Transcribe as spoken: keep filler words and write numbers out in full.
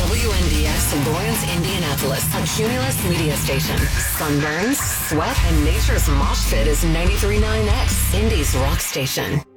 W N D X Lawrence, Indianapolis, a Cumulus media station. Sunburns, sweat, and nature's mosh pit is ninety-three point nine X, Indy's rock station.